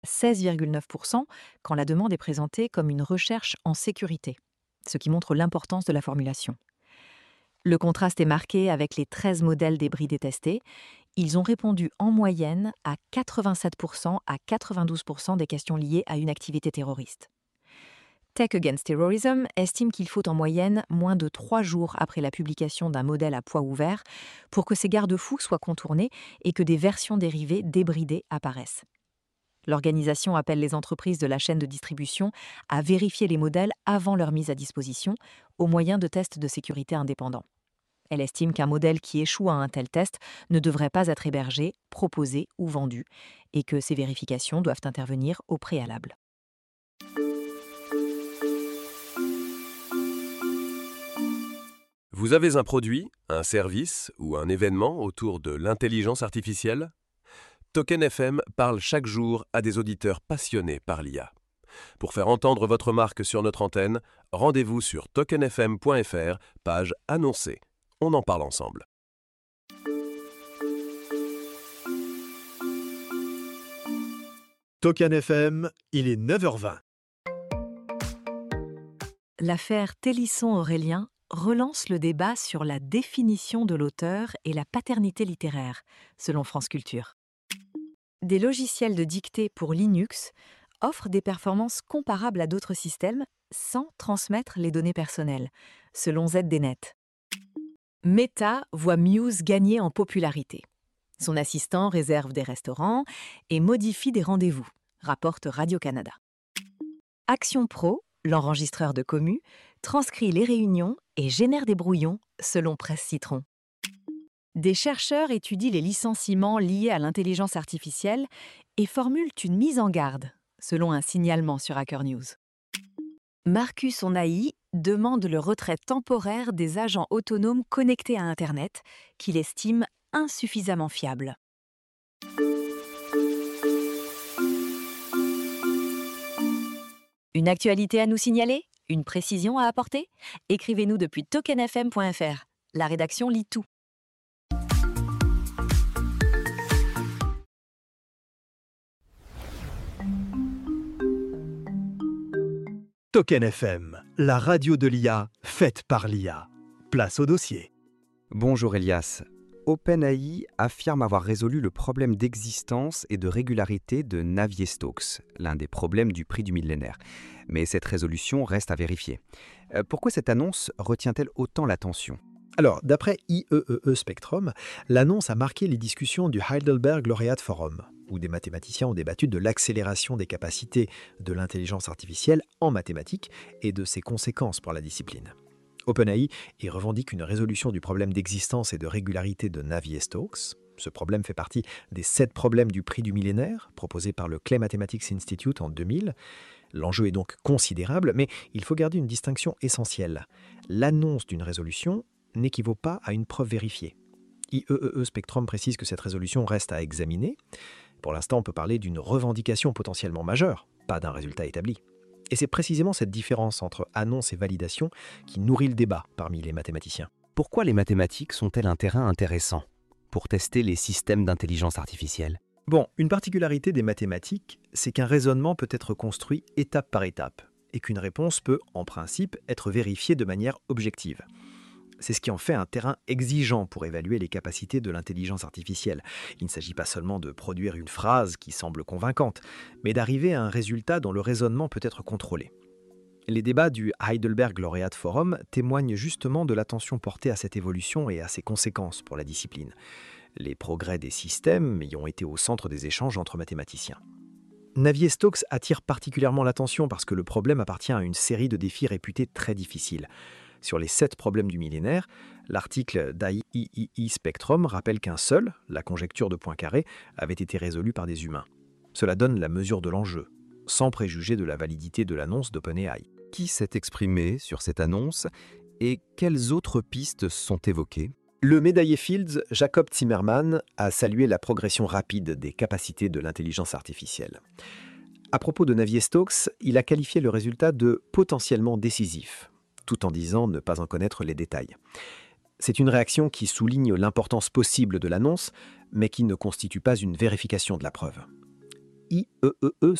16,9% quand la demande est présentée comme une recherche en sécurité, ce qui montre l'importance de la formulation. Le contraste est marqué avec les 13 modèles débridés testés. Ils ont répondu en moyenne à 87% à 92% des questions liées à une activité terroriste. Tech Against Terrorism estime qu'il faut en moyenne moins de 3 jours après la publication d'un modèle à poids ouvert pour que ces garde-fous soient contournés et que des versions dérivées débridées apparaissent. L'organisation appelle les entreprises de la chaîne de distribution à vérifier les modèles avant leur mise à disposition au moyen de tests de sécurité indépendants. Elle estime qu'un modèle qui échoue à un tel test ne devrait pas être hébergé, proposé ou vendu, et que ces vérifications doivent intervenir au préalable. Vous avez un produit, un service ou un événement autour de l'intelligence artificielle ? Token FM parle chaque jour à des auditeurs passionnés par l'IA. Pour faire entendre votre marque sur notre antenne, rendez-vous sur tokenfm.fr, page annoncée. On en parle ensemble. Token FM, il est 9h20. L'affaire Télisson-Aurélien relance le débat sur la définition de l'auteur et la paternité littéraire, selon France Culture. Des logiciels de dictée pour Linux offrent des performances comparables à d'autres systèmes sans transmettre les données personnelles, selon ZDNet. Meta voit Muse gagner en popularité. Son assistant réserve des restaurants et modifie des rendez-vous, rapporte Radio-Canada. Action Pro, l'enregistreur de commu, transcrit les réunions et génère des brouillons, selon Presse Citron. Des chercheurs étudient les licenciements liés à l'intelligence artificielle et formulent une mise en garde, selon un signalement sur Hacker News. Marcus Onaï demande le retrait temporaire des agents autonomes connectés à Internet, qu'il estime insuffisamment fiables. Une actualité à nous signaler ? Une précision à apporter ? Écrivez-nous depuis tokenfm.fr. La rédaction lit tout. Token FM, la radio de l'IA, faite par l'IA. Place au dossier. Bonjour Elias. OpenAI affirme avoir résolu le problème d'existence et de régularité de Navier-Stokes, l'un des problèmes du prix du millénaire. Mais cette résolution reste à vérifier. Pourquoi cette annonce retient-elle autant l'attention ? Alors, d'après IEEE Spectrum, l'annonce a marqué les discussions du Heidelberg Laureate Forum, où des mathématiciens ont débattu de l'accélération des capacités de l'intelligence artificielle en mathématiques et de ses conséquences pour la discipline. OpenAI y revendique une résolution du problème d'existence et de régularité de Navier-Stokes. Ce problème fait partie des 7 problèmes du prix du millénaire, proposés par le Clay Mathematics Institute en 2000. L'enjeu est donc considérable, mais il faut garder une distinction essentielle. L'annonce d'une résolution n'équivaut pas à une preuve vérifiée. IEEE Spectrum précise que cette résolution reste à examiner. Pour l'instant, on peut parler d'une revendication potentiellement majeure, pas d'un résultat établi. Et c'est précisément cette différence entre annonce et validation qui nourrit le débat parmi les mathématiciens. Pourquoi les mathématiques sont-elles un terrain intéressant pour tester les systèmes d'intelligence artificielle ? Bon, une particularité des mathématiques, c'est qu'un raisonnement peut être construit étape par étape et qu'une réponse peut, en principe, être vérifiée de manière objective. C'est ce qui en fait un terrain exigeant pour évaluer les capacités de l'intelligence artificielle. Il ne s'agit pas seulement de produire une phrase qui semble convaincante, mais d'arriver à un résultat dont le raisonnement peut être contrôlé. Les débats du Heidelberg Laureate Forum témoignent justement de l'attention portée à cette évolution et à ses conséquences pour la discipline. Les progrès des systèmes y ont été au centre des échanges entre mathématiciens. Navier-Stokes attire particulièrement l'attention parce que le problème appartient à une série de défis réputés très difficiles. Sur les 7 problèmes du millénaire, l'article d'IEEE Spectrum rappelle qu'un seul, la conjecture de Poincaré, avait été résolu par des humains. Cela donne la mesure de l'enjeu, sans préjuger de la validité de l'annonce d'OpenAI. Qui s'est exprimé sur cette annonce et quelles autres pistes sont évoquées ? Le médaillé Fields, Jacob Zimmerman, a salué la progression rapide des capacités de l'intelligence artificielle. À propos de Navier-Stokes, il a qualifié le résultat de potentiellement décisif, tout en disant ne pas en connaître les détails. C'est une réaction qui souligne l'importance possible de l'annonce, mais qui ne constitue pas une vérification de la preuve. IEEE